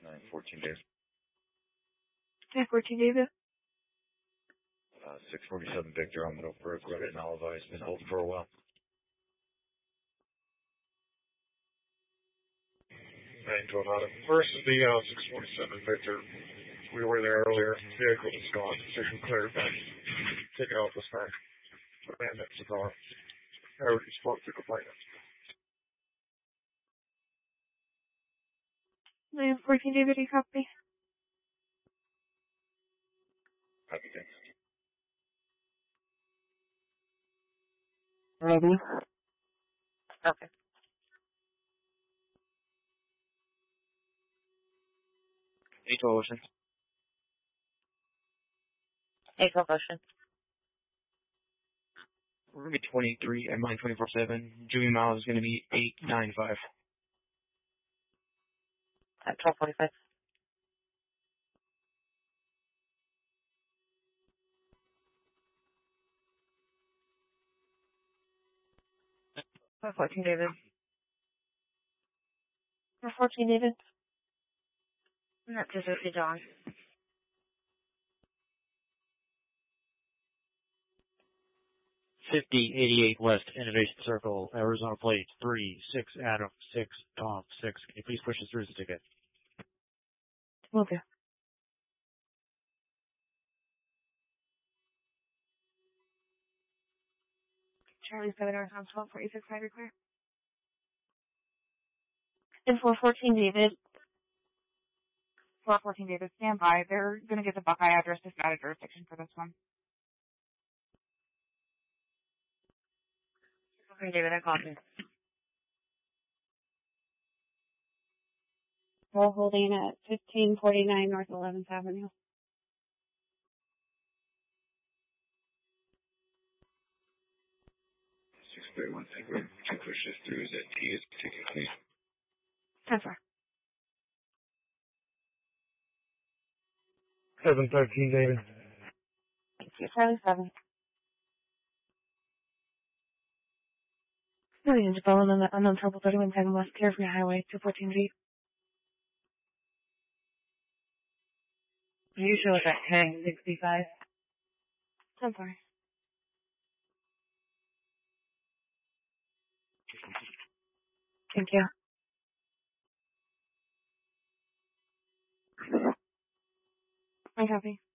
914 David. 914 David. 647 Victor on Middle First. We're getting alibi. It's been holding for a while. 912 First is the 647 Victor. We were there earlier. Vehicle is gone. Station cleared back. Taken out this time. Man, that's the car. I already spoke to the complainant. 914 David, you copy? Copy, thanks. Ready? Okay. April Ocean. April Ocean. We're going to be 23 at mine 24/7. Jimmy miles is going to be 895. At 12:45. Four 14 David. 14 David. Not 250 John. $50.88 West Innovation Circle, Arizona Plate 36 Adam 6 Tom 6. Can you please push us through the ticket? Okay. Charlie 7 hours on 12:46 require. And 414 David. 414 David, stand by. They're going to get the Buckeye address to out of jurisdiction for this one. Okay, David, I called you. We're holding at 1549 North 11th Avenue. One thing we can push this through is that T is ticket, please. That's right. 713 David. Thank you. Charlie 7. Millions of on the unknown trouble 3110 West California Highway 214 G. You show us at 1065. I'm sorry. Thank you. I copy.